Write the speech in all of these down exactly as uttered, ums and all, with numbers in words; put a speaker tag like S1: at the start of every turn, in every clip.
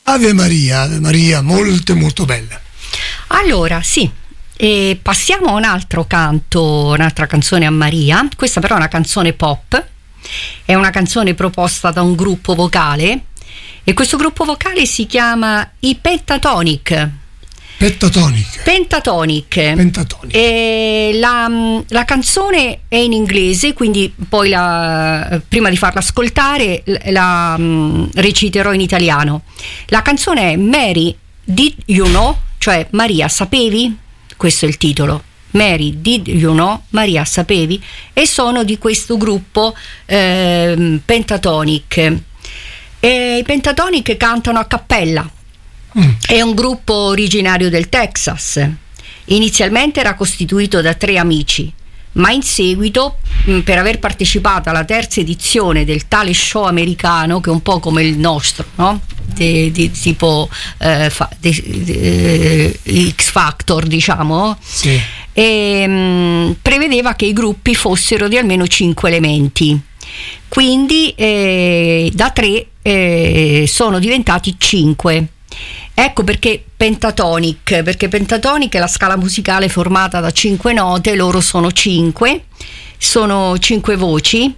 S1: Ave Maria, Ave Maria, molto molto bella.
S2: Allora, sì, e passiamo a un altro canto, un'altra canzone a Maria. Questa però è una canzone pop, è una canzone proposta da un gruppo vocale, e questo gruppo vocale si chiama i Pentatonix.
S1: Pentatonic.
S2: Pentatonic.
S1: Pentatonic.
S2: E la, la canzone è in inglese, quindi poi la, prima di farla ascoltare la um, reciterò in italiano. La canzone è Mary, Did You Know? Cioè Maria, sapevi? Questo è il titolo. Mary, Did You Know? Maria, sapevi? E sono di questo gruppo eh, Pentatonic. E i Pentatonic cantano a cappella. Mm. È un gruppo originario del Texas. Inizialmente era costituito da tre amici, ma in seguito, per aver partecipato alla terza edizione del talent show americano, che è un po' come il nostro, no? Di, di, tipo eh, fa, di, di, X Factor, diciamo,
S1: sì.
S2: E, mh, prevedeva che i gruppi fossero di almeno cinque elementi. Quindi eh, da tre eh, sono diventati cinque. Ecco perché Pentatonic, perché Pentatonic è la scala musicale formata da cinque note, loro sono cinque, sono cinque voci,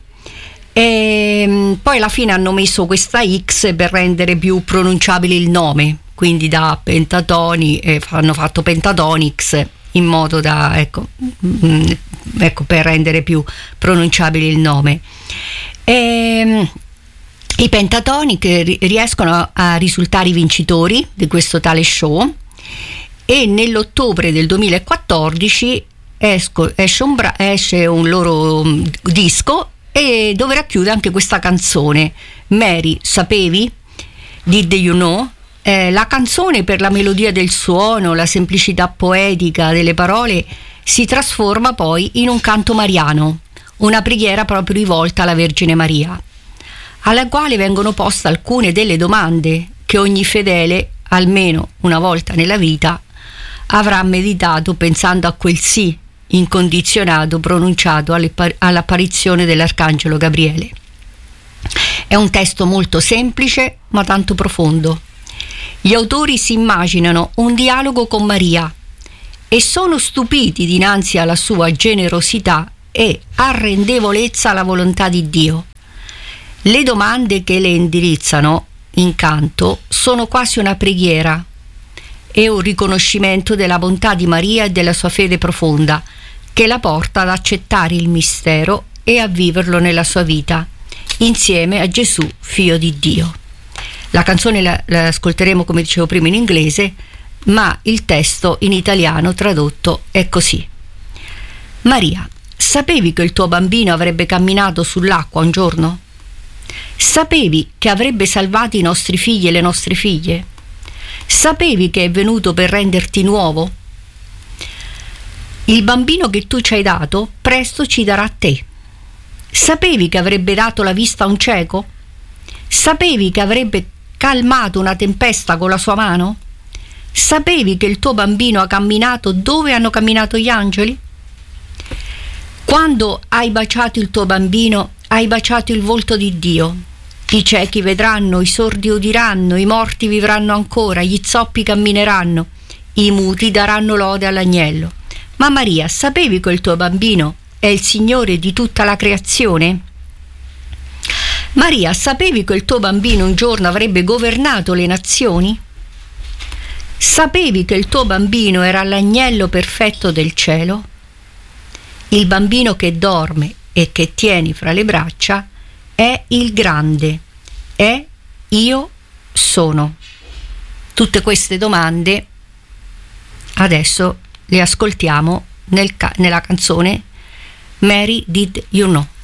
S2: e poi alla fine hanno messo questa X per rendere più pronunciabile il nome, quindi da Pentatoni eh, hanno fatto Pentatonix in modo da, ecco, mh, ecco, per rendere più pronunciabile il nome. E, I Pentatonic riescono a risultare i vincitori di questo talent show, e nell'ottobre del duemilaquattordici esco, esce, un bra- esce un loro disco, e dove racchiude anche questa canzone Mary, sapevi? Did You Know? Eh, la canzone, per la melodia del suono, la semplicità poetica delle parole, si trasforma poi in un canto mariano, una preghiera proprio rivolta alla Vergine Maria, alla quale vengono poste alcune delle domande che ogni fedele, almeno una volta nella vita, avrà meditato pensando a quel sì incondizionato pronunciato all'apparizione dell'Arcangelo Gabriele. È un testo molto semplice ma tanto profondo. Gli autori si immaginano un dialogo con Maria e sono stupiti dinanzi alla sua generosità e arrendevolezza alla volontà di Dio. Le domande che le indirizzano in canto sono quasi una preghiera e un riconoscimento della bontà di Maria e della sua fede profonda, che la porta ad accettare il mistero e a viverlo nella sua vita, insieme a Gesù, figlio di Dio. La canzone la, la ascolteremo, come dicevo prima, in inglese, ma il testo in italiano tradotto è così. Maria, sapevi che il tuo bambino avrebbe camminato sull'acqua un giorno? Sapevi che avrebbe salvato i nostri figli e le nostre figlie? Sapevi che è venuto per renderti nuovo? Il bambino che tu ci hai dato presto ci darà a te. Sapevi che avrebbe dato la vista a un cieco? Sapevi che avrebbe calmato una tempesta con la sua mano? Sapevi che il tuo bambino ha camminato dove hanno camminato gli angeli? Quando hai baciato il tuo bambino, hai baciato il volto di Dio. I ciechi vedranno, i sordi udiranno, i morti vivranno ancora, gli zoppi cammineranno, i muti daranno lode all'agnello. Ma Maria, sapevi che il tuo bambino è il Signore di tutta la creazione? Maria, sapevi che il tuo bambino un giorno avrebbe governato le nazioni? Sapevi che il tuo bambino era l'agnello perfetto del cielo? Il bambino che dorme e che tieni fra le braccia è il grande, è io sono. Tutte queste domande adesso le ascoltiamo nel ca- nella canzone Mary, Did You Know?